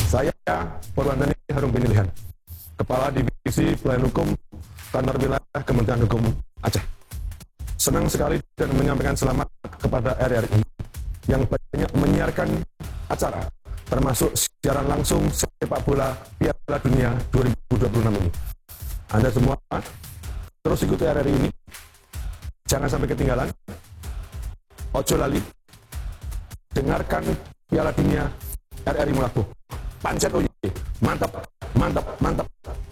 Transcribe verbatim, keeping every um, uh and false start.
Saya Purwandani Harum Pinilihan, Kepala Divisi Pelayanan Hukum Kantor Wilayah Kementerian Hukum Aceh. Senang sekali dan menyampaikan selamat kepada R R I yang banyak menyiarkan acara, termasuk siaran langsung sepak bola Piala Dunia dua ribu dua puluh enam ini. Anda semua terus ikuti R R I ini, jangan sampai ketinggalan. Ojo lali, dengarkan Piala Dunia R R I Mulaku. Pancet oye, mantap, mantap, mantap.